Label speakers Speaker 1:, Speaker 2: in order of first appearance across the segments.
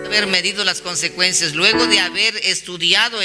Speaker 1: haber medido las consecuencias, luego de haber estudiado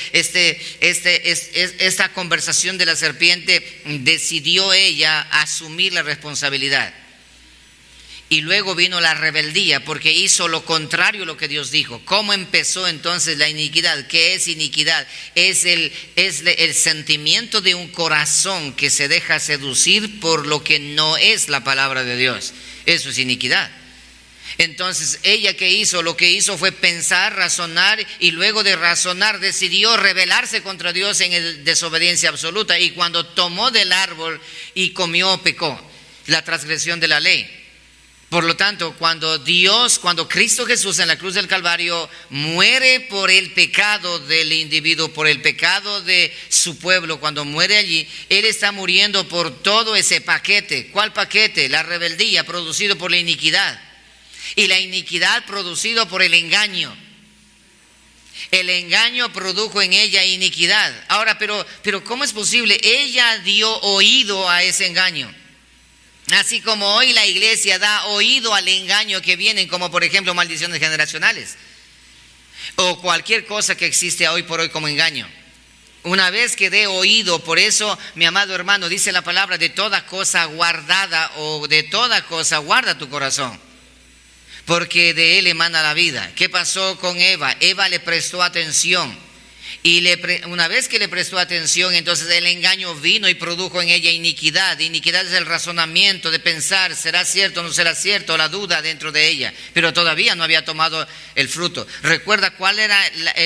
Speaker 1: esta conversación de la serpiente, decidió ella asumir la responsabilidad. Y luego vino la rebeldía porque hizo lo contrario a lo que Dios dijo. ¿Cómo empezó entonces la iniquidad? ¿Qué es iniquidad? Es el sentimiento de un corazón que se deja seducir por lo que no es la palabra de Dios. Eso es iniquidad. Entonces ella ¿qué hizo? Lo que hizo fue pensar, razonar, y luego de razonar decidió rebelarse contra Dios en desobediencia absoluta. Y cuando tomó del árbol y comió, pecó, la transgresión de la ley. Por lo tanto, cuando Cristo Jesús en la cruz del Calvario muere por el pecado del individuo, por el pecado de su pueblo, cuando muere allí, Él está muriendo por todo ese paquete. ¿Cuál paquete? La rebeldía producido por la iniquidad, y la iniquidad producido por el engaño. El engaño produjo en ella iniquidad. Ahora, pero ¿cómo es posible? Ella dio oído a ese engaño. Así como hoy la iglesia da oído al engaño que vienen, como por ejemplo maldiciones generacionales o cualquier cosa que existe hoy por hoy como engaño. Una vez que dé oído, por eso, mi amado hermano, dice la palabra, de toda cosa guardada o de toda cosa guarda tu corazón, porque de él emana la vida. ¿Qué pasó con Eva? Eva le prestó atención. Y una vez que le prestó atención, entonces el engaño vino y produjo en ella iniquidad. Iniquidad es el razonamiento de pensar, ¿será cierto o no será cierto? La duda dentro de ella, pero todavía no había tomado el fruto. Recuerda cuál era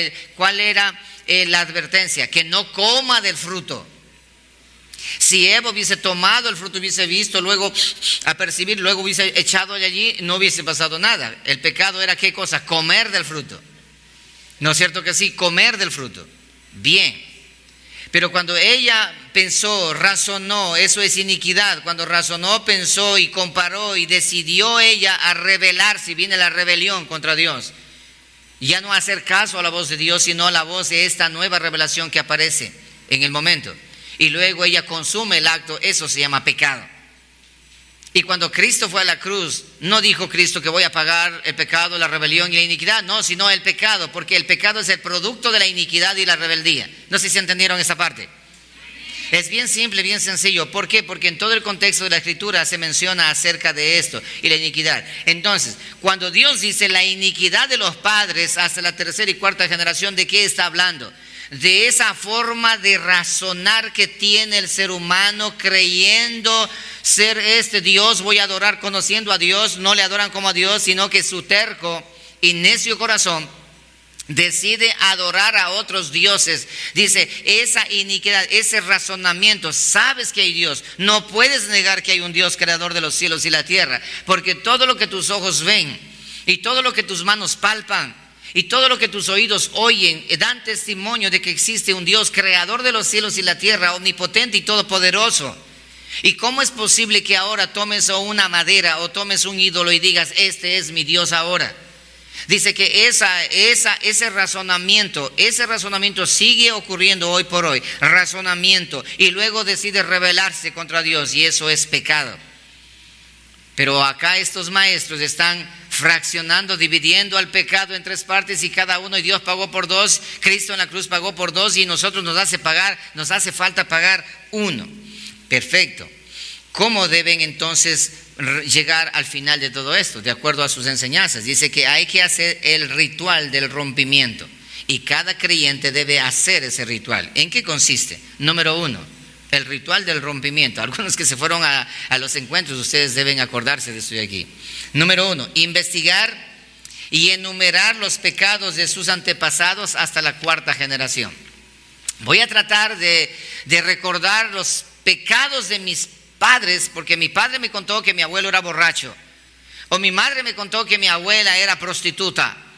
Speaker 1: la advertencia: que no coma del fruto. Si Eva hubiese tomado el fruto, hubiese visto, luego a percibir, luego hubiese echado allí, no hubiese pasado nada. El pecado era ¿qué cosa? Comer del fruto. ¿No es cierto que sí? Comer del fruto. Bien. Pero cuando ella pensó, razonó, eso es iniquidad. Cuando razonó, pensó y comparó y decidió ella a rebelarse, viene la rebelión contra Dios. Ya no hacer caso a la voz de Dios, sino a la voz de esta nueva revelación que aparece en el momento. Y luego ella consume el acto, eso se llama pecado. Y cuando Cristo fue a la cruz, no dijo Cristo que voy a pagar el pecado, la rebelión y la iniquidad, no, sino el pecado, porque el pecado es el producto de la iniquidad y la rebeldía. No sé si entendieron esa parte. Es bien simple, bien sencillo. ¿Por qué? Porque en todo el contexto de la Escritura se menciona acerca de esto y la iniquidad. Entonces, cuando Dios dice la iniquidad de los padres hasta la tercera y cuarta generación, ¿de qué está hablando? De esa forma de razonar que tiene el ser humano creyendo ser Dios, voy a adorar conociendo a Dios. No le adoran como a Dios, sino que su terco y necio corazón decide adorar a otros dioses. Dice, esa iniquidad, ese razonamiento, sabes que hay Dios, no puedes negar que hay un Dios creador de los cielos y la tierra, porque todo lo que tus ojos ven y todo lo que tus manos palpan y todo lo que tus oídos oyen dan testimonio de que existe un Dios creador de los cielos y la tierra, omnipotente y todopoderoso. ¿Y cómo es posible que ahora tomes una madera o tomes un ídolo y digas, este es mi Dios ahora? Dice que ese razonamiento sigue ocurriendo hoy por hoy, razonamiento, y luego decide rebelarse contra Dios, y eso es pecado. Pero acá estos maestros están fraccionando, dividiendo al pecado en tres partes, y cada uno, y Dios pagó por dos, Cristo en la cruz pagó por dos, y nosotros nos hace falta pagar uno. Perfecto. ¿Cómo deben entonces llegar al final de todo esto? De acuerdo a sus enseñanzas, dice que hay que hacer el ritual del rompimiento, y cada creyente debe hacer ese ritual. ¿En qué consiste? Número 1, el ritual del rompimiento. Algunos que se fueron a los encuentros, ustedes deben acordarse de esto de aquí. Número 1, investigar y enumerar los pecados de sus antepasados hasta la cuarta generación. Voy a tratar de recordar los pecados de mis padres, porque mi padre me contó que mi abuelo era borracho, o mi madre me contó que mi abuela era prostituta,